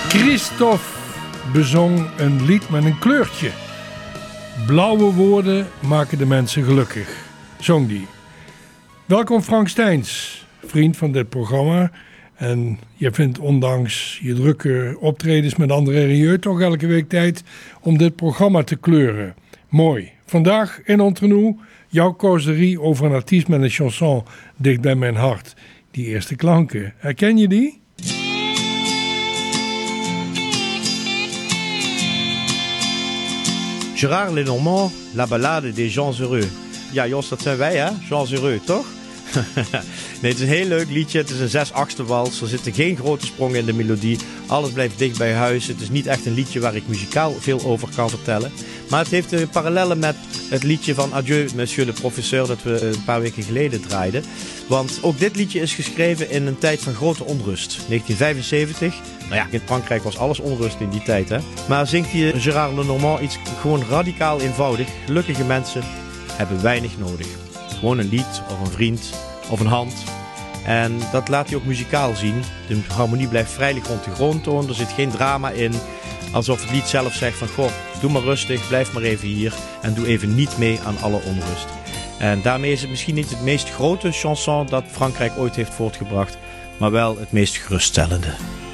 Christophe bezong een lied met een kleurtje. Blauwe woorden maken de mensen gelukkig, zong die. Welkom Frank Steins, vriend van dit programma. En je vindt ondanks je drukke optredens met André Rieu toch elke week tijd om dit programma te kleuren. Mooi. Vandaag in Entre Nous jouw causerie over een artiest met een chanson dicht bij mijn hart. Die eerste klanken. Herken je die? Gérard Lenormand, La Ballade des Gens Heureux. Ja, Jos, dat zijn wij, hè? Gens Heureux, toch? Nee, het is een heel leuk liedje. Het is een 6/8 wals. Er zitten geen grote sprongen in de melodie. Alles blijft dicht bij huis. Het is niet echt een liedje waar ik muzikaal veel over kan vertellen. Maar het heeft parallellen met het liedje van Adieu, Monsieur le Professeur, dat we een paar weken geleden draaiden. Want ook dit liedje is geschreven in een tijd van grote onrust. 1975. Nou ja, in Frankrijk was alles onrust in die tijd, hè. Maar zingt hier Gérard Lenormand iets gewoon radicaal eenvoudig. Gelukkige mensen hebben weinig nodig. Gewoon een lied of een vriend of een hand. En dat laat hij ook muzikaal zien. De harmonie blijft vrijelijk rond de grondtoon. Er zit geen drama in. Alsof het lied zelf zegt van, goh, doe maar rustig, blijf maar even hier. En doe even niet mee aan alle onrust. En daarmee is het misschien niet het meest grote chanson dat Frankrijk ooit heeft voortgebracht. Maar wel het meest geruststellende.